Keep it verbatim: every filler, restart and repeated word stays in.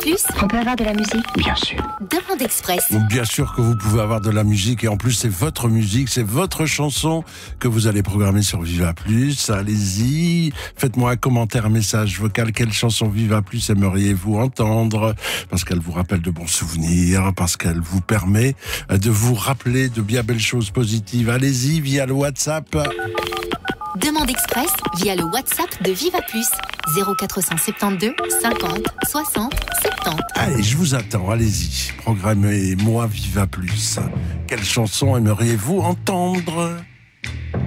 Plus, On peut avoir de la musique? Bien sûr. Demande Express. Donc, bien sûr que vous pouvez avoir de la musique et en plus c'est votre musique, c'est votre chanson que vous allez programmer sur Viva Plus. Allez-y, faites-moi un commentaire, un message vocal. Quelle chanson Viva Plus aimeriez-vous entendre? Parce qu'elle vous rappelle de bons souvenirs, parce qu'elle vous permet de vous rappeler de bien belles choses positives. Allez-y via le WhatsApp. Demande Express via le WhatsApp de Viva Plus. zéro quatre cent soixante-douze cinquante soixante soixante. Allez, je vous attends, allez-y. Programmez-moi Viva Plus. Quelle chanson aimeriez-vous entendre?